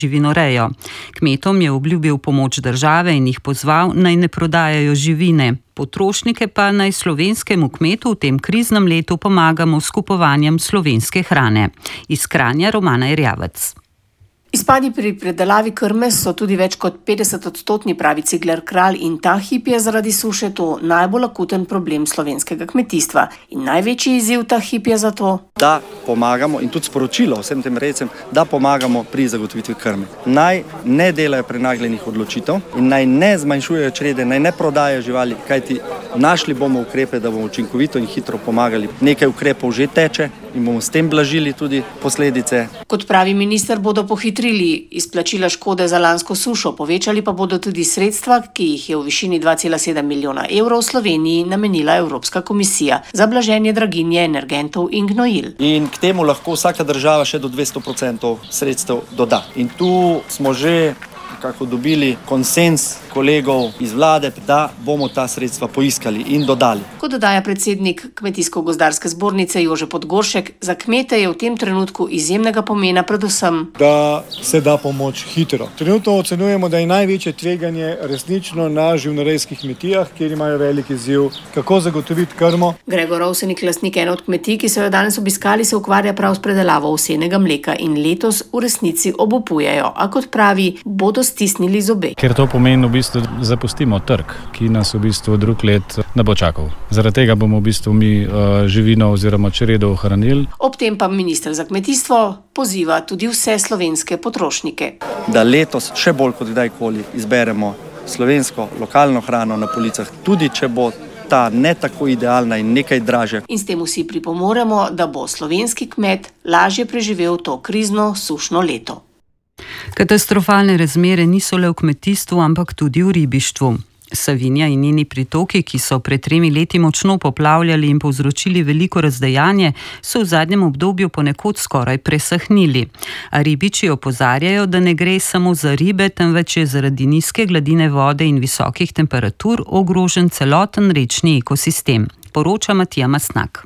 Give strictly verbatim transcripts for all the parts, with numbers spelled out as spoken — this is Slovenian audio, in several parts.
živinorejo. Kmetom je obljubil pomoč države in jih pozval, naj ne prodajajo živine. Potrošnike pa naj slovenskemu kmetu v tem kriznem letu pomagamo s kupovanjem slovenske hrane. Iz Kranja Romana Erjavec. Izpadi pri predelavi krme so tudi več kot petdeset odstotni, pravi Cigler Kralj, in ta hip je zaradi suše to najbolj akuten problem slovenskega kmetijstva. In največji izziv ta hip je zato, da pomagamo, in tudi sporočilo vsem tem rejcem, da pomagamo pri zagotovitvi krme. Naj ne delajo prenagljenih odločitev in naj ne zmanjšujejo črede, naj ne prodajajo živali, kajti našli bomo ukrepe, da bomo učinkovito in hitro pomagali. Nekaj ukrepov že teče in bomo s tem blažili tudi posledice. Kot pravi minister, bodo pohitrili izplačila škode za lansko sušo, povečali pa bodo tudi sredstva, ki jih je v višini dva cela sedem milijona evrov v Sloveniji namenila Evropska komisija za blaženje draginje energentov in gnojil. In k temu lahko vsaka država še do dvesto procentov sredstev doda. In tu smo že kako dobili konsens kolegov iz vlade, da bomo ta sredstva poiskali in dodali. Kot dodaja predsednik Kmetijsko-gozdarske zbornice Jože Podgoršek, za kmete je v tem trenutku izjemnega pomena predvsem, da se da pomoč hitro. Trenutno ocenjujemo, da je največje tveganje resnično na živinorejskih kmetijah, kjer imajo velik izziv, kako zagotoviti krmo. Gregor Ovsenik, lastnik ene od kmetij, ki so jo danes obiskali, se ukvarja prav s predelavo ovsenega mleka in letos v resnici obupujejo, a kot pravi, bodo stisnili zobe. Ker to pomeni v bistvu zapustimo trg, ki nas v bistvu drug let ne bo čakal. Zaradi tega bomo v bistvu mi uh, živino oziroma čredo ohranili. Ob tem pa minister za kmetijstvo poziva tudi vse slovenske potrošnike, da letos še bolj kot kdajkoli izberemo slovensko, lokalno hrano na policah, tudi če bo ta ne tako idealna in nekaj dražja. In s tem vsi pripomoremo, da bo slovenski kmet lažje preživel to krizno sušno leto. Katastrofalne razmere niso le v kmetijstvu, ampak tudi v ribištvu. Savinja in njeni pritoki, ki so pred tremi leti močno poplavljali in povzročili veliko razdejanje, so v zadnjem obdobju ponekod skoraj presahnili. A ribiči opozarjajo, da ne gre samo za ribe, temveč je zaradi nizke gladine vode in visokih temperatur ogrožen celoten rečni ekosistem. Poroča Matija Masnak.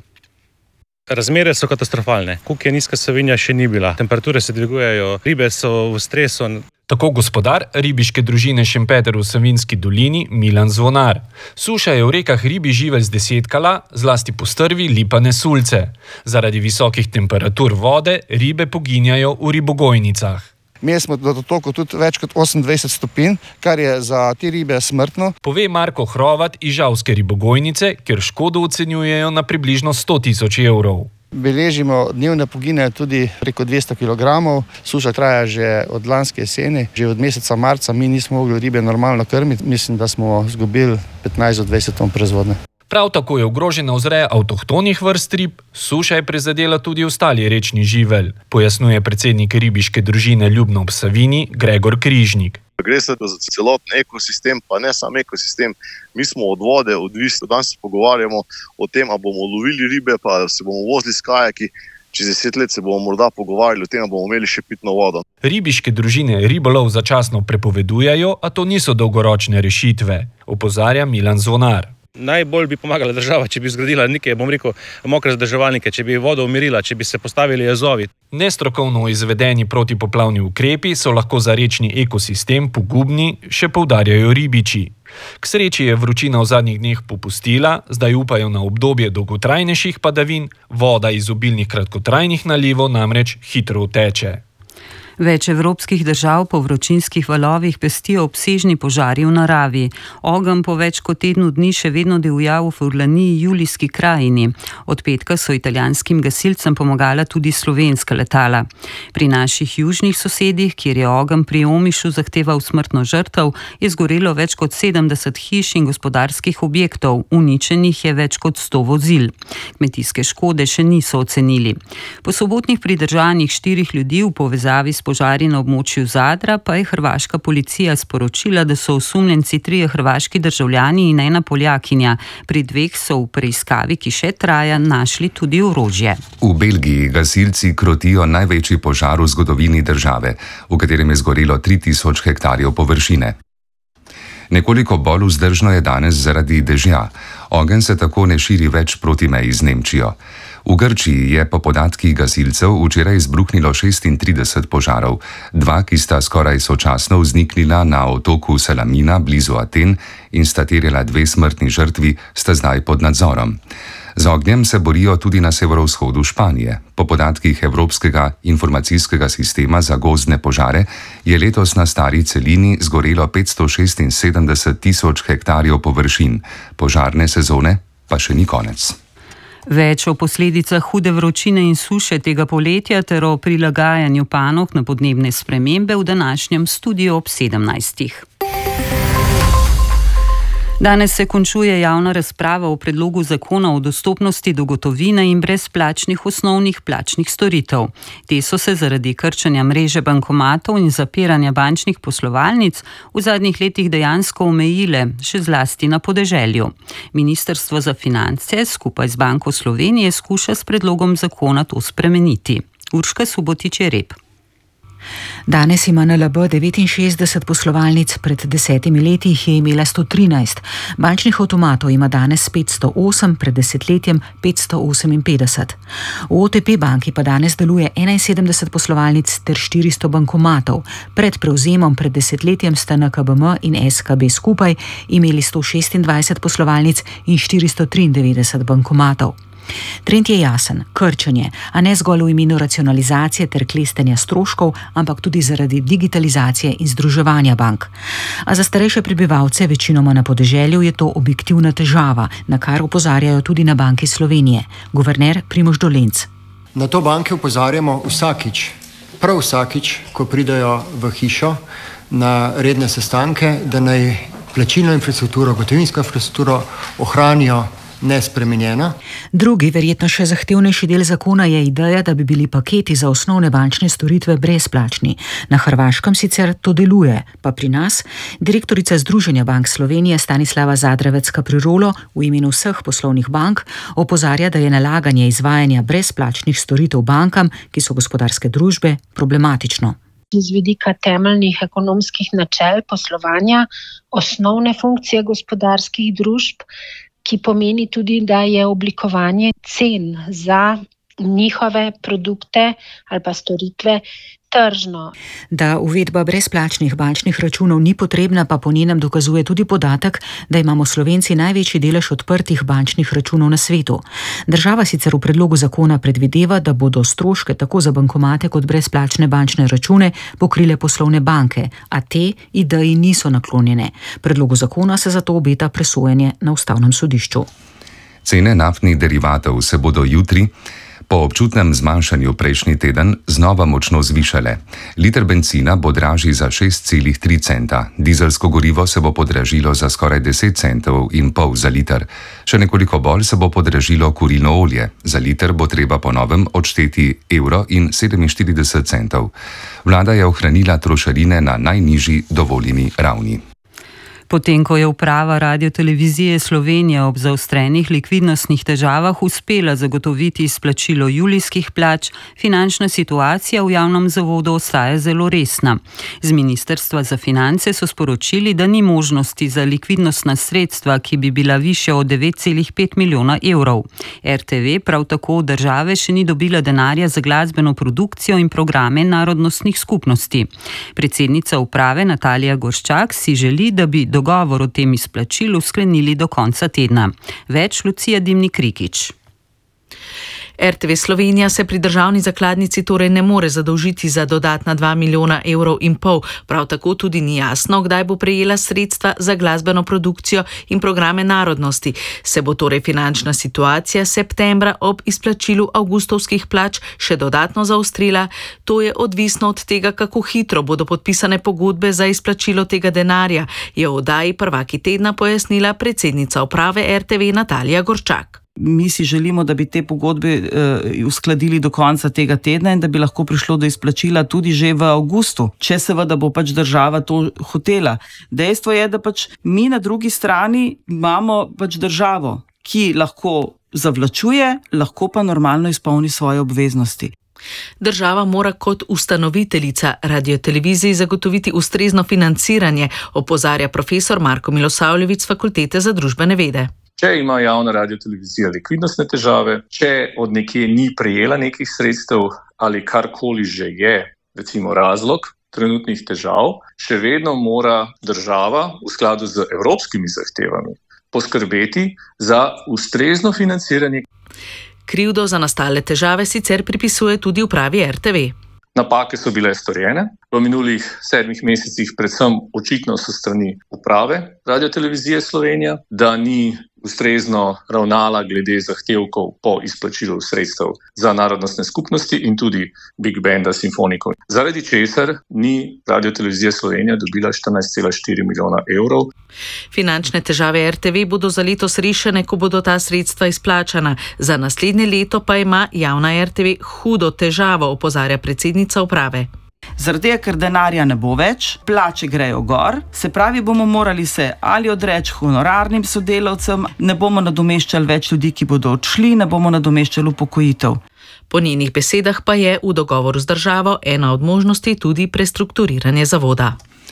Razmere so katastrofalne. Koliko je nizka Savinja, še ni bila. Temperature se dvigujejo, ribe so v stresu. Tako gospodar ribiške družine Šempeter v Savinjski dolini Milan Zvonar. Suša je v rekah ribi živelj zdesetkala, zlasti po strvi lipane sulce. Zaradi visokih temperatur vode ribe poginjajo v ribogojnicah. Mi smo do dotoku tudi več kot osemindvajset stopinj, kar je za te ribe smrtno. Pove Marko Hrovat iz Žalske ribogojnice, kjer škodo ocenjujejo na približno sto tisoč evrov. Beležimo dnevne pogine tudi preko dvesto kilogramov. Suša traja že od lanske jeseni. Že od meseca marca mi nismo mogli ribe normalno krmiti. Mislim, da smo izgubili petnajst do dvajset ton proizvodnje. Prav tako je ogrožena vzreja avtohtonih vrst rib, suša je prizadela tudi ostali rečni živelj, pojasnjuje predsednik ribiške družine Ljubno ob Savinji Gregor Križnik. Gre se za celoten ekosistem, pa ne samo ekosistem. Mi smo od vode odvisni. Danes se pogovarjamo o tem, a bomo lovili ribe, pa se bomo vozili s kajaki. Čez deset let se bomo morda pogovarjali o tem, da bomo imeli še pitno vodo. Ribiške družine ribolov začasno prepovedujejo, a to niso dolgoročne rešitve, opozarja Milan Zvonar. Najbolj bi pomagala država, če bi zgradila neke, bom rekel, mokre zadrževalnike, če bi vodo umirila, če bi se postavili jezovi. Nestrokovno izvedeni protipoplavni ukrepi so lahko za rečni ekosistem pogubni, še poudarjajo ribiči. K sreči je vročina v zadnjih dneh popustila, zdaj upajo na obdobje dolgotrajnejših padavin, voda iz obilnih kratkotrajnih nalivov namreč hitro uteče. Več evropskih držav po vročinskih valovih pestijo obsežni požari v naravi. Ogenj po več kot tednu dni še vedno divja v Furlaniji, Julijski krajini. Od petka so italijanskim gasilcem pomagala tudi slovenska letala. Pri naših južnih sosedih, kjer je ogenj pri Omišu zahteval smrtno žrtev, je zgorelo več kot sedemdeset hiš in gospodarskih objektov, uničenih je več kot sto vozil. Kmetijske škode še niso ocenili. Po sobotnih pridržanjih štirih ljudi v povezavi s požari na območju Zadra pa je hrvaška policija sporočila, da so osumljenci trije hrvaški državljani in ena Poljakinja. Pri dveh so v preiskavi, ki še traja, našli tudi orožje. V Belgiji gasilci krotijo največji požar v zgodovini države, v katerem je zgorelo tri tisoč hektarjev površine. Nekoliko bolj vzdržno je danes zaradi dežja. Ogenj se tako ne širi več proti meji z Nemčijo. V Grčiji je po podatkih gasilcev včeraj izbruhnilo šestintrideset požarov, dva, ki sta skoraj sočasno vzniknila na otoku Salamina blizu Aten in sta terjala dve smrtni žrtvi, sta zdaj pod nadzorom. Z ognjem se borijo tudi na severovzhodu Španije. Po podatkih Evropskega informacijskega sistema za gozdne požare je letos na stari celini zgorelo petsto šestinsedemdeset tisoč hektarjev površin, požarne sezone pa še ni konec. Več o posledicah hude vročine in suše tega poletja ter o prilagajanju panog na podnebne spremembe v današnjem studiu ob sedemnajstih. Danes se končuje javna razprava o predlogu zakona o dostopnosti do gotovine in brezplačnih osnovnih plačnih storitev. Te so se zaradi krčenja mreže bankomatov in zapiranja bančnih poslovalnic v zadnjih letih dejansko omejile, še zlasti na podeželju. Ministrstvo za finance skupaj z Banko Slovenije skuša s predlogom zakona to spremeniti. Urška Subotič-Jereb. Danes ima N L B devetinšestdeset poslovalnic, pred desetimi leti jih je imela sto trinajst. Bančnih avtomatov ima danes petsto osem, pred desetletjem petsto oseminpetdeset. V O T P banki pa danes deluje enainsedemdeset poslovalnic ter štiristo bankomatov. Pred prevzemom pred desetletjem sta N K B M in S K B skupaj imeli sto šestindvajset poslovalnic in štiristo triindevetdeset bankomatov. Trend je jasen, krčenje, a ne zgolj v imenu racionalizacije ter klestenja stroškov, ampak tudi zaradi digitalizacije in združevanja bank. A za starejše prebivalce, večinoma na podeželju, je to objektivna težava, na kar opozarjajo tudi na Banki Slovenije. Guverner Primož Dolenc. Na to banke opozarjamo vsakič, prav vsakič, ko pridejo v hišo na redne sestanke, da naj plačilno infrastrukturo, gotovinsko infrastrukturo ohranijo nespremenjena. Drugi, verjetno še zahtevnejši del zakona je ideja, da bi bili paketi za osnovne bančne storitve brezplačni. Na Hrvaškem sicer to deluje, pa pri nas direktorica Združenja Bank Slovenije Stanislava Zadravec-Kaprirolo v imenu vseh poslovnih bank opozarja, da je nalaganje izvajanja brezplačnih storitev bankam, ki so gospodarske družbe, problematično. Z vidika temeljnih ekonomskih načel poslovanja, osnovne funkcije gospodarskih družb, ki pomeni tudi, da je oblikovanje cen za njihove produkte ali pa storitve tržno. Da uvedba brezplačnih bančnih računov ni potrebna, pa po njenem dokazuje tudi podatek, da imamo Slovenci največji delež odprtih bančnih računov na svetu. Država sicer v predlogu zakona predvideva, da bodo stroške tako za bankomate kot brezplačne bančne račune pokrile poslovne banke, a te ideji niso naklonjene. Predlogu zakona se zato obeta presojanje na Ustavnem sodišču. Cene naftnih derivatov se bodo jutri po občutnem zmanjšanju prejšnji teden znova močno zvišale. Liter bencina bo dražji za šest celih tri centa, dizelsko gorivo se bo podražilo za skoraj deset centov in pol za liter. Še nekoliko bolj se bo podražilo kurilno olje. Za liter bo treba po novem odšteti evro in sedeminštirideset centov. Vlada je ohranila trošarine na najnižji dovoljeni ravni. Potem, ko je uprava Radiotelevizije Slovenije ob zaostrenih likvidnostnih težavah uspela zagotoviti izplačilo julijskih plač, finančna situacija v javnem zavodu ostaja zelo resna. Z Ministrstva za finance so sporočili, da ni možnosti za likvidnostna sredstva, ki bi bila višja od devet celih pet milijona evrov. R T V prav tako od države še ni dobila denarja za glasbeno produkcijo in programe narodnostnih skupnosti. Predsednica uprave Natalija Gorščak si želi, da bi dogovor o tem izplačilu sklenili do konca tedna. Več Lucija Dimnik-Rikić. R T V Slovenija se pri državni zakladnici torej ne more zadolžiti za dodatna dva milijona evrov in pol. Prav tako tudi ni jasno, kdaj bo prejela sredstva za glasbeno produkcijo in programe narodnosti. Se bo torej finančna situacija septembra ob izplačilu avgustovskih plač še dodatno zaostrila? To je odvisno od tega, kako hitro bodo podpisane pogodbe za izplačilo tega denarja, je v oddaji Prvaki tedna pojasnila predsednica uprave R T V Natalija Gorščak. Mi si želimo, da bi te pogodbe uh, uskladili do konca tega tedna in da bi lahko prišlo do izplačila tudi že v avgustu, če seveda bo pač država to hotela. Dejstvo je, da pač mi na drugi strani imamo pač državo, ki lahko zavlačuje, lahko pa normalno izpolni svoje obveznosti. Država mora kot ustanoviteljica radioteleviziji zagotoviti ustrezno financiranje, opozarja profesor Marko Milosavljevic z Fakultete za družbene vede. Če ima javna radiotelevizija likvidnostne težave, če od nekje ni prejela nekih sredstev ali karkoli že je, recimo razlog trenutnih težav, še vedno mora država v skladu z evropskimi zahtevami poskrbeti za ustrezno financiranje. Krivdo za nastale težave sicer pripisuje tudi upravi R T V. Napake so bile storjene v minulih sedmih mesecih, predvsem očitno so strani uprave Radiotelevizije Slovenija, da ni ustrezno ravnala glede zahtevkov po izplačilu sredstev za narodnostne skupnosti in tudi Big Banda simfonikov. Zaradi česar ni Radiotelevizija Slovenija dobila štirinajst cela štiri milijona evrov. Finančne težave R T V bodo za letos rešene, ko bodo ta sredstva izplačana. Za naslednje leto pa ima javna R T V hudo težavo, opozarja predsednica uprave. Zaradi tega, ker denarja ne bo več, plače grejo gor, se pravi, bomo morali se ali odreči honorarnim sodelavcem, ne bomo nadomeščali več ljudi, ki bodo odšli, ne bomo nadomeščali upokojitev. Po njenih besedah pa je v dogovoru z državo ena od možnosti tudi prestrukturiranje zavoda.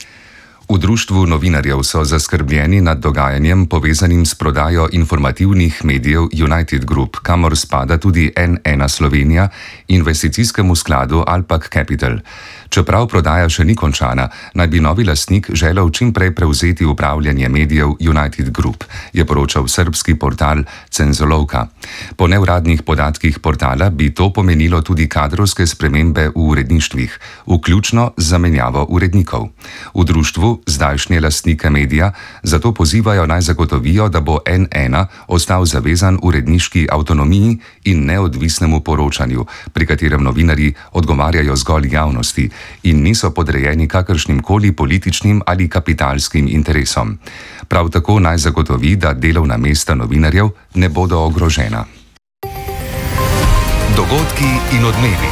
V društvu novinarjev so zaskrbljeni nad dogajanjem povezanim s prodajo informativnih medijev United Group, kamor spada tudi N ena Slovenija, investicijskemu skladu Alpak Capital. Čeprav prodaja še ni končana, naj bi novi lastnik želel čim prej prevzeti upravljanje medijev United Group, je poročal srbski portal Cenzolovka. Po neuradnih podatkih portala bi to pomenilo tudi kadrovske spremembe v uredništvih, vključno z zamenjavo urednikov. V društvu zdajšnje lastnike medija zato pozivajo naj zagotovijo, da bo N ena ostal zavezan uredniški avtonomiji in neodvisnemu poročanju, pri katerem novinarji odgovarjajo zgolj javnosti in niso podrejeni kakršnimkoli političnim ali kapitalskim interesom. Prav tako naj zagotovi, da delovna mesta novinarjev ne bodo ogrožena. Dogodki in odmevi.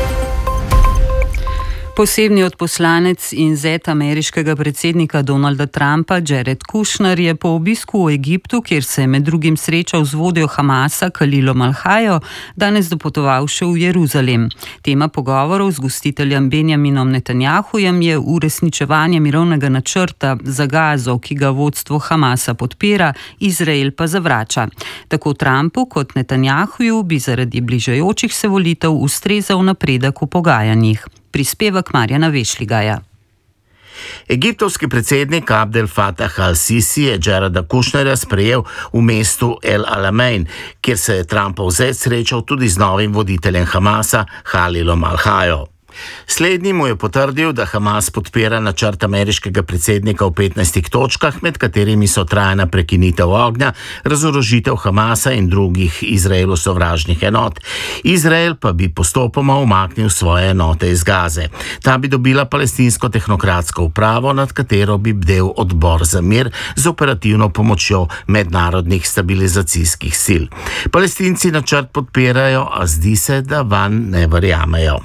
Posebni odposlanec in zet ameriškega predsednika Donalda Trumpa Jared Kushner je po obisku v Egiptu, kjer se je med drugim srečal z vodjo Hamasa Khalilom Al-Hajo, danes dopotoval še v Jeruzalem. Tema pogovorov z gostiteljem Benjaminom Netanjahujem je uresničevanje mirovnega načrta za Gazo, ki ga vodstvo Hamasa podpira, Izrael pa zavrača. Tako Trumpu kot Netanjahuju bi zaradi bližajočih se volitev ustrezal napredek v pogajanjih. Prispevek Marjana Vešligaja. Egiptovski predsednik Abdel Fattah al-Sisi je Jareda Kushnerja sprejel v mestu El Alamein, kjer se je Trumpov zet srečal tudi z novim voditeljem Hamasa, Khalilom Al-Hajo. Slednji mu je potrdil, da Hamas podpira načrt ameriškega predsednika v petnajstih točkah, med katerimi so trajna prekinitev ognja, razorožitev Hamasa in drugih Izraelu sovražnih enot. Izrael pa bi postopoma umaknil svoje enote iz Gaze. Ta bi dobila palestinsko tehnokratsko upravo, nad katero bi bdel odbor za mir z operativno pomočjo mednarodnih stabilizacijskih sil. Palestinci načrt podpirajo, a zdi se, da vanj ne verjamejo.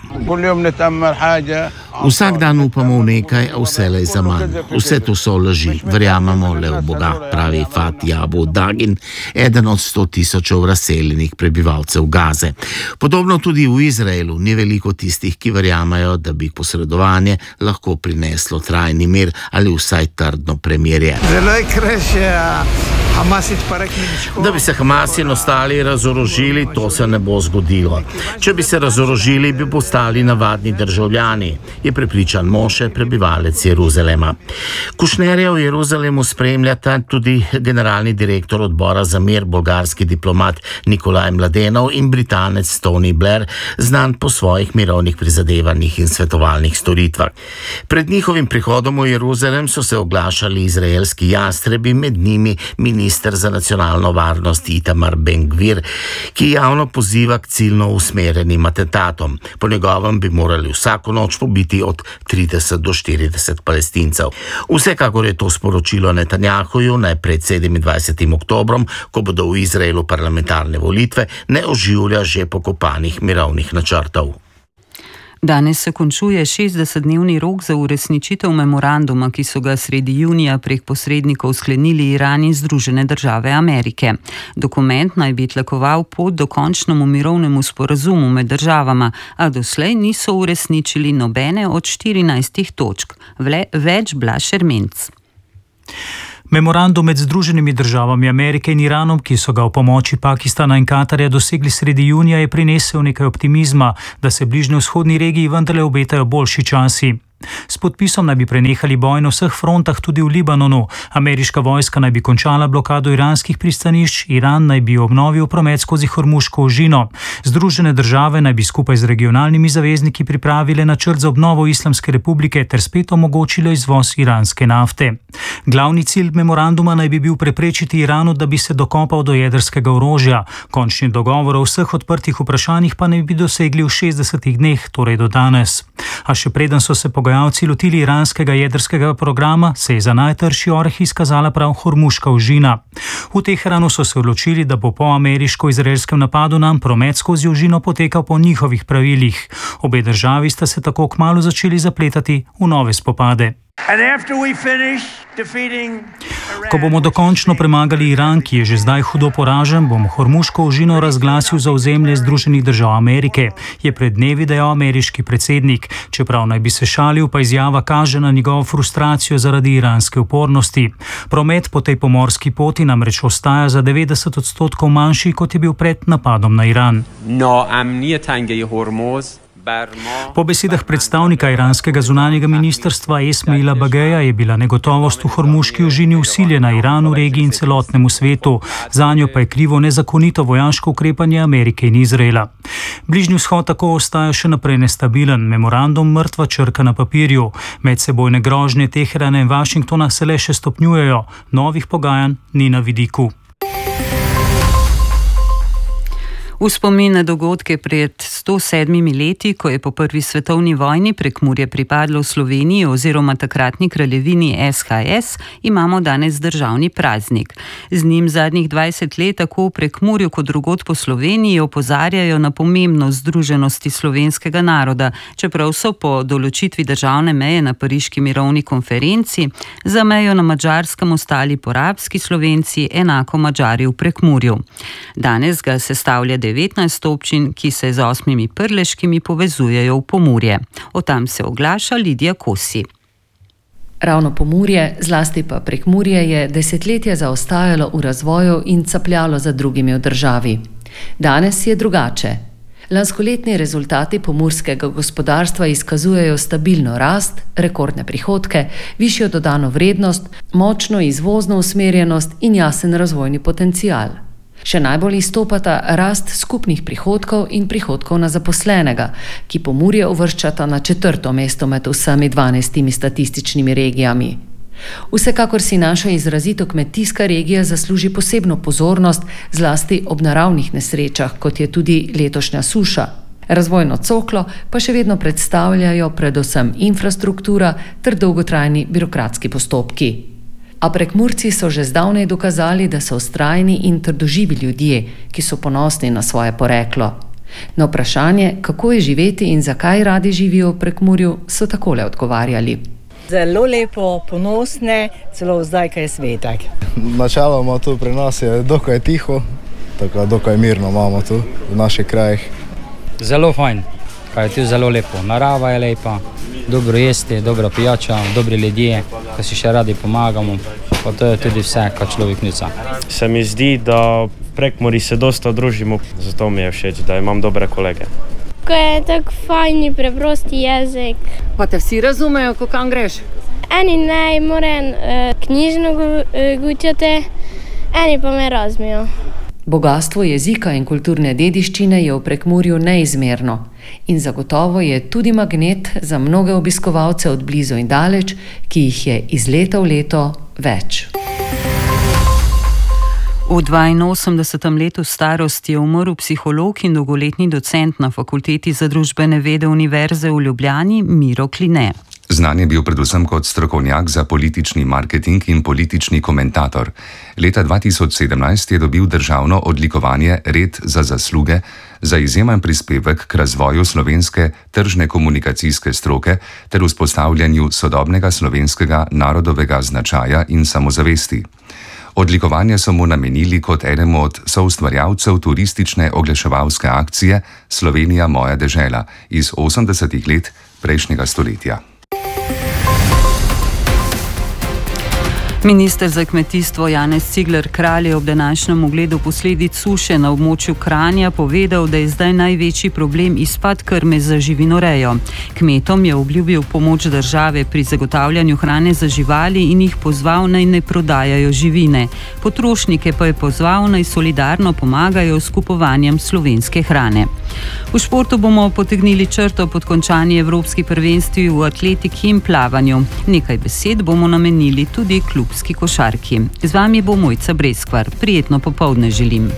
Vsak dan upamo v nekaj, a vselej za manj. Vse to so laži. Verjamemo le v Boga, pravi Fatih Abu Dagin, eden od sto tisočev razseljenih prebivalcev Gaze. Podobno tudi v Izraelu ni veliko tistih, ki verjamajo, da bi posredovanje lahko prineslo trajni mir ali vsaj trdno premirje. Da bi se Hamas in ostali razorožili, to se ne bo zgodilo. Če bi se razorožili, bi postali navadni državljani, je prepričan Moše, prebivalec Jeruzalema. Kushnerja v Jeruzalemu spremljata tudi generalni direktor odbora za mir, bolgarski diplomat Nikolaj Mladenov in Britanec Tony Blair, znan po svojih mirovnih prizadevanjih in svetovalnih storitvah. Pred njihovim prihodom v Jeruzalem so se oglašali izraelski jastrebi, med njimi minister za nacionalno varnost Itamar Ben-Gvir, ki javno poziva k ciljno usmerjenim atentatom. Po njegovem bi morali vsako noč pobiti od trideset do štirideset Palestincev. Vsekakor je to sporočilo Netanjahuju naj pred sedemindvajsetim oktobrom, ko bodo v Izraelu parlamentarne volitve, ne oživlja že pokopanih mirovnih načrtov. Danes se končuje šestdesetdnevni rok za uresničitev memoranduma, ki so ga sredi junija prek posrednikov sklenili Iran in Združene države Amerike. Dokument naj bi tlakoval pot do končnemu mirovnemu sporazumu med državama, a doslej niso uresničili nobene od štirinajstih točk. Vle, več Blaž Ermenc. Memorandum med Združenimi državami Amerike in Iranom, ki so ga v pomoči Pakistana in Katarja dosegli sredi junija, je prinesel nekaj optimizma, da se bližnjevzhodni regiji vendarle obetajo boljši časi. S podpisom naj bi prenehali boj na vseh frontah, tudi v Libanonu. Ameriška vojska naj bi končala blokado iranskih pristanišč, Iran naj bi obnovil promet skozi Hormuško ožino. Združene države naj bi skupaj z regionalnimi zavezniki pripravile načrt za obnovo Islamske republike ter spet omogočile izvoz iranske nafte. Glavni cilj memoranduma naj bi bil preprečiti Iranu, da bi se dokopal do jedrskega orožja. Končni dogovor o vseh odprtih vprašanjih pa naj bi dosegli v šestdesetih dneh, torej do danes. A še preden so se pogajalci lotili iranskega jedrskega programa, se je za najtrši oreh izkazala prav Hormuška ožina. V Teheranu so se odločili, da bo po ameriško-izraelskem napadu nam promet skozi ožino potekal po njihovih pravilih. Obe državi sta se tako kmalu začeli zapletati v nove spopade. Ko bomo dokončno premagali Iran, ki je že zdaj hudo poražen, bom Hormuško ožino razglasil za ozemlje Združenih držav Amerike, je pred dnevi dejal ameriški predsednik. Čeprav naj bi se šalil, pa izjava kaže na njegovo frustracijo zaradi iranske upornosti. Promet po tej pomorski poti namreč ostaja za devetdeset odstotkov manjši, kot je bil pred napadom na Iran. Po besedah predstavnika iranskega zunanjega ministrstva Esmaila Bageja je bila negotovost v Hormuški ožini vsiljena Iranu, regiji in celotnemu svetu. Zanjo pa je krivo nezakonito vojaško ukrepanje Amerike in Izraela. Bližnji vzhod tako ostaja še naprej nestabilen, memorandum mrtva črka na papirju. Medsebojne grožnje Teherana in Washingtona se le še stopnjujejo, novih pogajanj ni na vidiku. V spomin na dogodke pred sto sedmimi leti, ko je po prvi svetovni vojni Prekmurje pripadlo Sloveniji oziroma takratni kraljevini S H S, imamo danes državni praznik. Z njim zadnjih dvajset let tako v Prekmurju kot drugod po Sloveniji opozarjajo na pomembnost združenosti slovenskega naroda, čeprav so po določitvi državne meje na Pariški mirovni konferenci za mejo na Madžarskem ostali porabski Slovenci, enako Madžari v Prekmurju. Danes ga sestavlja devetnajst občin, ki se z osmimi prleškimi povezujejo v Pomurje. O tam se oglaša Lidija Kosi. Ravno Pomurje, zlasti pa Prekmurje, je desetletja zaostajalo v razvoju in capljalo za drugimi v državi. Danes je drugače. Lanskoletni rezultati pomurskega gospodarstva izkazujejo stabilno rast, rekordne prihodke, višjo dodano vrednost, močno izvozno usmerjenost in jasen razvojni potencial. Še najbolj izstopata rast skupnih prihodkov in prihodkov na zaposlenega, ki Pomurje uvrščata na četrto mesto med vsemi dvanajstimi statističnimi regijami. Vsekakor si naša izrazito kmetijska regija zasluži posebno pozornost, zlasti ob naravnih nesrečah, kot je tudi letošnja suša. Razvojno coklo pa še vedno predstavljajo predvsem infrastruktura ter dolgotrajni birokratski postopki. A Prekmurci so že zdavnaj dokazali, da so vztrajni in trdoživi ljudje, ki so ponosni na svoje poreklo. Na vprašanje, kako je živeti in zakaj radi živijo v Prekmurju, so takole odgovarjali. Zelo lepo, ponosne, celo zdaj, kaj je svetek. Načeloma tu pri nas je dokaj tiho, tako dokaj mirno imamo tu v naših krajih. Zelo fajn, kaj je tu zelo lepo. Narava je lepa, dobro jesti, dobra pijača, dobri ljudje, ki si še radi pomagamo, pa to je tudi vse, kar človek nica. Se mi zdi, da v Prekmurju se dosta družimo, zato mi je všeč, da imam dobre kolege. Ko je tako fajni, preprosti jezik. Pa te vsi razumejo, ko kam greš? Eni ne, moram uh, knjižno gučati, eni pa me razumejo. Bogatstvo jezika in kulturne dediščine je v Prekmurju neizmerno in zagotovo je tudi magnet za mnoge obiskovalce od blizu in daleč, ki jih je iz leta v leto več. V dvainosemdesetem letu starosti je umrl psiholog in dolgoletni docent na Fakulteti za družbene vede Univerze v Ljubljani Miro Kline. Znan je bil predvsem kot strokovnjak za politični marketing in politični komentator. Leta dva tisoč sedemnajst je dobil državno odlikovanje Red za zasluge za izjemen prispevek k razvoju slovenske tržne komunikacijske stroke ter vzpostavljanju sodobnega slovenskega narodovega značaja in samozavesti. Odlikovanje so mu namenili kot enemu od soustvarjalcev turistične oglaševalske akcije Slovenija moja dežela iz osemdesetih let prejšnjega stoletja. Minister za kmetijstvo Janez Cigler Kralj je ob današnjem ogledu posledic suše na območju Kranja povedal, da je zdaj največji problem izpad krme za živinorejo. Kmetom je obljubil pomoč države pri zagotavljanju hrane za živali in jih pozval, naj ne prodajajo živine. Potrošnike pa je pozval, naj solidarno pomagajo s kupovanjem slovenske hrane. V športu bomo potegnili črto pod končanje evropskih prvenstvi v atletiki in plavanju. Nekaj besed bomo namenili tudi klubski košarki. Z vami bo Mojca Breskvar. Prijetno popoldne želim.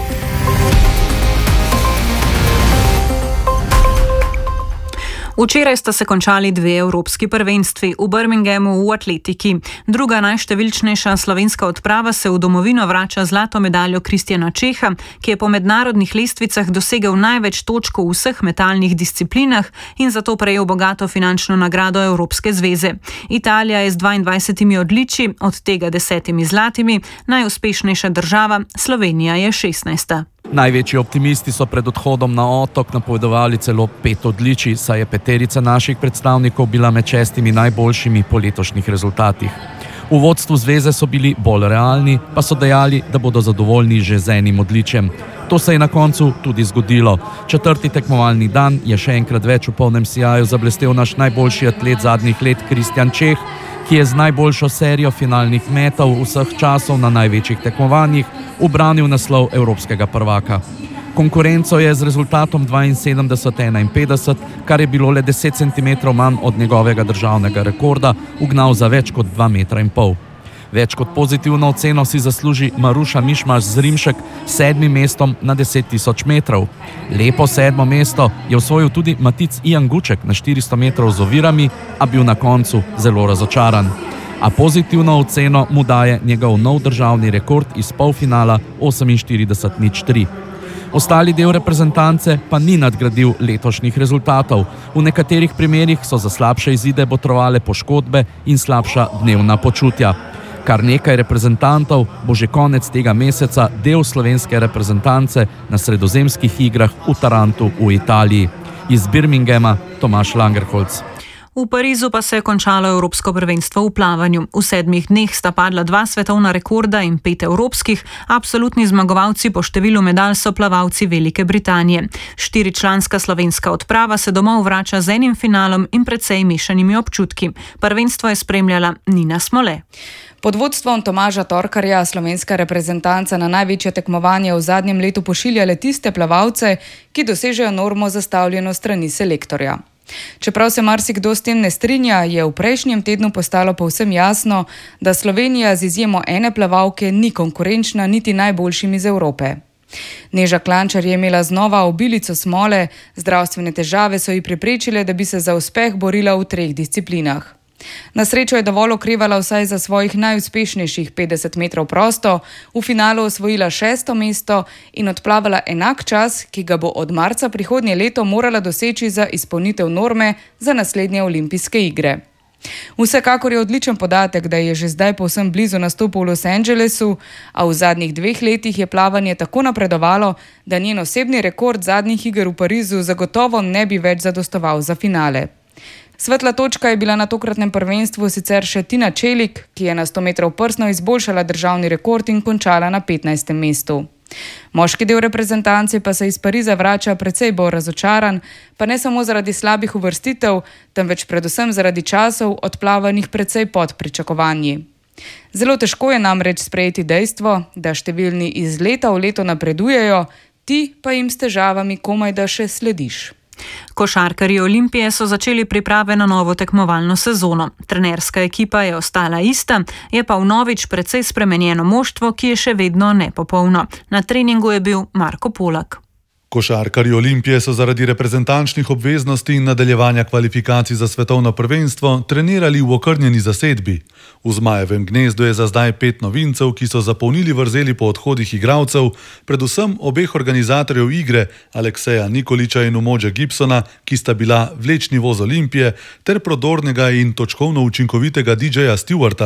Včeraj sta se končali dve evropski prvenstvi v Birminghamu v atletiki. Druga najštevilčnejša slovenska odprava se v domovino vrača zlato medaljo Kristjana Čeha, ki je po mednarodnih lestvicah dosegel največ točk v vseh metalnih disciplinah in zato prejel bogato finančno nagrado Evropske zveze. Italija je z dvaindvajsetimi odličji, od tega desetimi zlatimi, najuspešnejša država, Slovenija je šestnajsta. Največji optimisti so pred odhodom na otok napovedovali celo pet odličij, saj je peterica naših predstavnikov bila med šestimi najboljšimi po letošnjih rezultatih. V vodstvu zveze so bili bolj realni, pa so dejali, da bodo zadovoljni že z enim odličjem. To se je na koncu tudi zgodilo. Četrti tekmovalni dan je še enkrat več v polnem sijaju zablestel naš najboljši atlet zadnjih let Kristjan Čeh, ki je z najboljšo serijo finalnih metov vseh časov na največjih tekmovanjih ubranil naslov evropskega prvaka. Konkurenco je z rezultatom dvainsedemdeset enainpetdeset, kar je bilo le deset centimetrov manj od njegovega državnega rekorda, ugnal za več kot dva metra in pol. Več kot pozitivno oceno si zasluži Maruša Mišmaš z Rimšek s sedmim mestom na deset tisoč metrov. Lepo sedmo mesto je osvojil tudi Matic Ijan Guček na štiristo metrov z ovirami, a bil na koncu zelo razočaran. A pozitivno oceno mu daje njegov nov državni rekord iz polfinala oseminštirideset nič tri. Ostali del reprezentance pa ni nadgradil letošnjih rezultatov. V nekaterih primerih so za slabše izide botrovale poškodbe in slabša dnevna počutja. Kar nekaj reprezentantov bo že konec tega meseca del slovenske reprezentance na sredozemskih igrah v Tarantu v Italiji. Iz Birminghama Tomaž Langerholz. V Parizu pa se je končalo evropsko prvenstvo v plavanju. V sedmih dneh sta padla dva svetovna rekorda in pet evropskih. Absolutni zmagovalci po številu medalj so plavalci Velike Britanije. Štiričlanska slovenska odprava se domov vrača z enim finalom in precej mešanimi občutki. Prvenstvo je spremljala Nina Smole. Pod vodstvom Tomaža Torkarja slovenska reprezentanca na največje tekmovanje v zadnjem letu pošilja le tiste plavalce, ki dosežejo normo zastavljeno strani selektorja. Čeprav se marsikdo s tem ne strinja, je v prejšnjem tednu postalo povsem jasno, da Slovenija z izjemo ene plavalke ni konkurenčna niti najboljšim iz Evrope. Neža Klančar je imela znova obilico smole, zdravstvene težave so ji preprečile, da bi se za uspeh borila v treh disciplinah. Na srečo je dovolj okrevala vsaj za svojih najuspešnejših petdeset metrov prosto, v finalu osvojila šesto mesto in odplavala enak čas, ki ga bo od marca prihodnje leto morala doseči za izpolnitev norme za naslednje olimpijske igre. Vsekakor je odličen podatek, da je že zdaj povsem blizu nastopu v Los Angelesu, a v zadnjih dveh letih je plavanje tako napredovalo, da njen osebni rekord zadnjih iger v Parizu zagotovo ne bi več zadostoval za finale. Svetla točka je bila na tokratnem prvenstvu sicer še Tina Čelik, ki je na sto metrov prsno izboljšala državni rekord in končala na petnajstem mestu. Moški del reprezentance pa se iz Pariza vrača precej bolj razočaran, pa ne samo zaradi slabih uvrstitev, temveč predvsem zaradi časov odplavanih precej pod pričakovanji. Zelo težko je namreč sprejeti dejstvo, da številni iz leta v leto napredujejo, ti pa jim s težavami komaj da še slediš. Košarkarji Olimpije so začeli priprave na novo tekmovalno sezono. Trenerska ekipa je ostala ista, je pa vnovič precej spremenjeno moštvo, ki je še vedno nepopolno. Na treningu je bil Marko Polak. Košarkarji Olimpije so zaradi reprezentančnih obveznosti in nadaljevanja kvalifikacij za svetovno prvenstvo trenirali v okrnjeni zasedbi. V Zmajevem gnezdu je za zdaj pet novincev, ki so zapolnili vrzeli po odhodih igralcev, predvsem obeh organizatorjev igre, Alekseja Nikoliča in Umoja Gibsona, ki sta bila vlečni voz Olimpije, ter prodornega in točkovno učinkovitega didžeja Stewarta.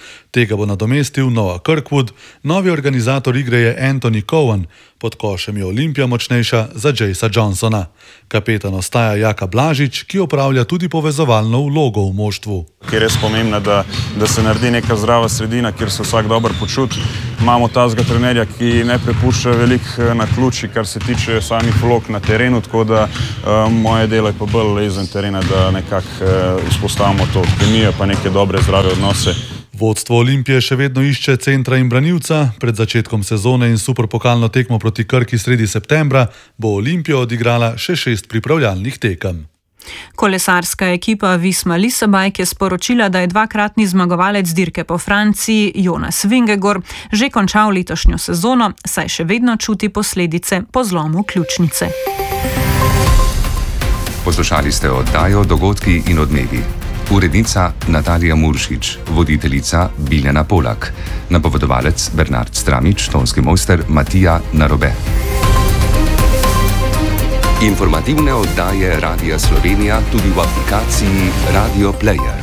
Tega bo nadomestil Noah Kirkwood, novi organizator igre je Anthony Cowan, pod košem je Olimpija močnejša za Jaysa Johnsona. Kapetan ostaja Jaka Blažič, ki opravlja tudi povezovalno vlogo v moštvu. Kjer je res pomembno, da, da se naredi neka zdrava sredina, kjer se vsak dobro počuti. Imamo tazga trenerja, ki ne prepušča veliko na ključi, kar se tiče samih vlog na terenu, tako da um, moje delo je pa bolj izven terena, da nekako uh, vzpostavimo to kemijo, pa neke dobre, zdrave odnose. Vodstvo Olimpije še vedno išče centra in branilca. Pred začetkom sezone in superpokalno tekmo proti Krki sredi septembra bo Olimpija odigrala še šest pripravljalnih tekem. Kolesarska ekipa Visma Leasebike je sporočila, da je dvakratni zmagovalec dirke po Franciji Jonas Vingegaard že končal letošnjo sezono, saj še vedno čuti posledice po zlomu ključnice. Poslušali ste oddajo Dogodki in odmevi. Urednica Natalija Muršič, voditeljica Biljana Polak, napovedovalec Bernard Stramič, tonski mojster Matija Narobe. Informativne oddaje Radia Slovenija tudi v aplikaciji Radio Player.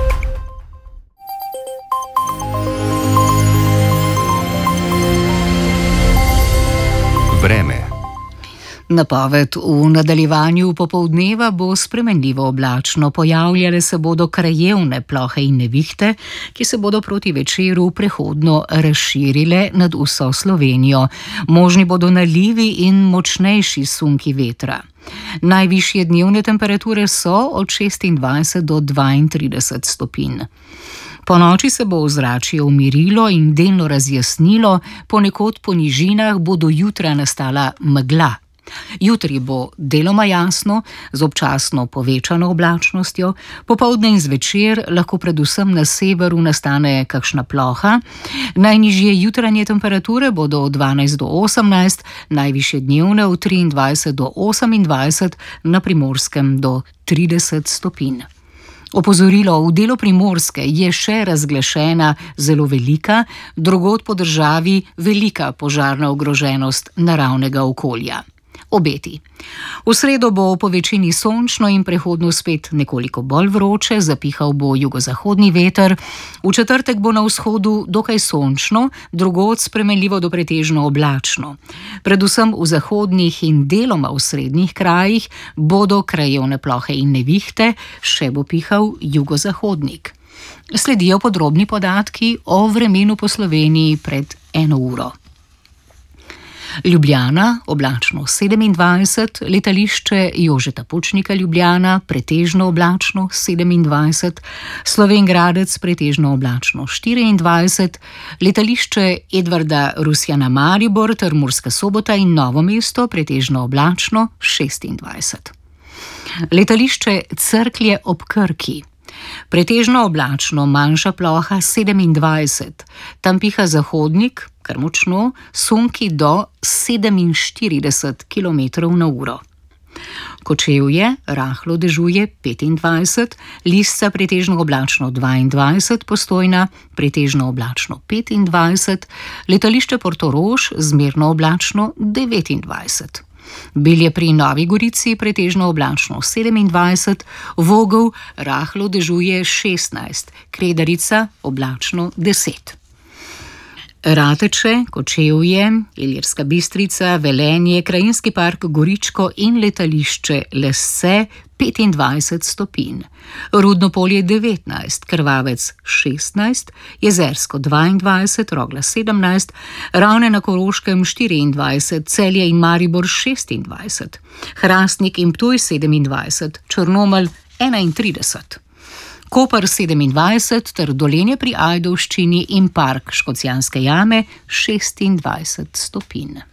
Vreme. Napoved v nadaljevanju popoldneva bo spremenljivo oblačno, pojavljale se bodo krajevne plohe in nevihte, ki se bodo proti večeru prehodno razširile nad vso Slovenijo. Možni bodo nalivi in močnejši sunki vetra. Najvišje dnevne temperature so od šestindvajset do dvaintrideset stopinj. Po noči se bo ozračje umirilo in delno razjasnilo, ponekod po nižinah bo do jutra nastala megla. Jutri bo deloma jasno, z občasno povečano oblačnostjo, popoldne in zvečer lahko predvsem na severu nastane kakšna ploha. Najnižje jutranje temperature bodo od dvanajst do osemnajst, najvišje dnevne od triindvajset do osemindvajset, na Primorskem do trideset stopinj. Opozorilo v delu Primorske je še razglašena zelo velika, drugod po državi velika požarna ogroženost naravnega okolja. Obeti. V sredo bo po večini sončno in prehodno spet nekoliko bolj vroče, zapihal bo jugozahodni veter. V četrtek bo na vzhodu dokaj sončno, drugod spremenljivo do pretežno oblačno. Predvsem v zahodnih in deloma v srednjih krajih bodo krajevne plohe in nevihte, še bo pihal jugozahodnik. Sledijo podrobni podatki o vremenu po Sloveniji pred eno uro. Ljubljana, oblačno sedemindvajset, letališče Jožeta Pučnika Ljubljana, pretežno oblačno sedemindvajset, Slovenj Gradec, pretežno oblačno štiriindvajset, letališče Edvarda Rusjana Maribor ter Murska Sobota in Novo mesto, pretežno oblačno šestindvajset. Letališče Cerklje ob Krki. Pretežno oblačno, manjša ploha sedemindvajset, tam piha zahodnik, kar močno, sunki do sedeminštirideset kilometrov na uro. Kočevje, rahlo dežuje petindvajset, Lisca pretežno oblačno dvaindvajset, Postojna pretežno oblačno petindvajset, letališče Portorož zmerno oblačno devetindvajset. Bilje pri Novi Gorici pretežno oblačno sedemindvajset, Vogel rahlo dežuje šestnajst, Kredarica oblačno deset. Rateče, Kočevje, Ilirska Bistrica, Velenje, Krajinski park Goričko in letališče Lesce petindvajset stopinj. Rudno polje devetnajst, Krvavec šestnajst, Jezersko dvaindvajset, Rogla sedemnajst, Ravne na Koroškem štiriindvajset, Celje in Maribor šestindvajset, Hrastnik in Ptuj sedemindvajset, Črnomelj enaintrideset. Koper sedemindvajset ter Dolenje pri Ajdovščini in park Škocjanske jame šestindvajset stopinj.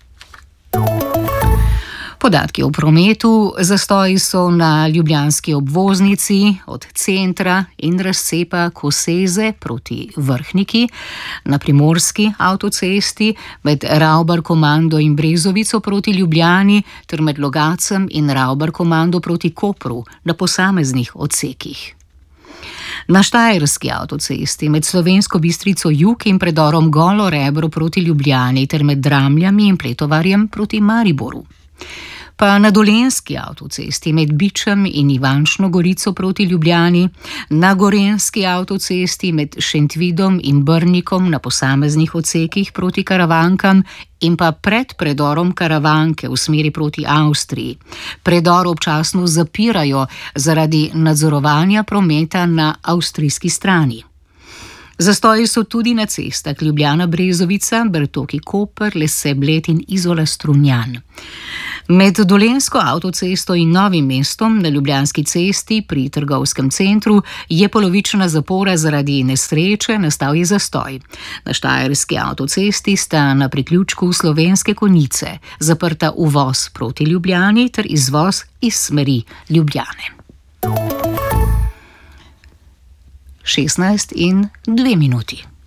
Podatki o prometu. Zastoji so na ljubljanski obvoznici od centra in razcepa Koseze proti Vrhniki, na primorski avtocesti med Ravbar komando in Brezovico proti Ljubljani ter med Logacem in Ravbar komando proti Kopru na posameznih odsekih. Na štajerski avtocesti med Slovensko Bistrico jug in predorom Golo Rebro proti Ljubljani ter med Dramljami in Pletovarjem proti Mariboru. pa na Dolenjski avtocesti med Bičem in Ivančno Gorico proti Ljubljani, na Gorenjski avtocesti med Šentvidom in Brnikom na posameznih odsekih proti Karavankam in pa pred predorom Karavanke v smeri proti Avstriji. Predor občasno zapirajo zaradi nadzorovanja prometa na avstrijski strani. Zastoji so tudi na cestah Ljubljana-Brezovica, Bertoki-Koper, Lese-Bled in Izola-Strunjan. Med Dolenjsko avtocesto in Novim mestom na Ljubljanski cesti pri trgovskem centru je polovična zapora zaradi nesreče, nastal je zastoj. Na Štajerski avtocesti sta na priključku Slovenske Konjice zaprta uvoz proti Ljubljani ter izvoz iz smeri Ljubljane. šestnajst in dve minuti.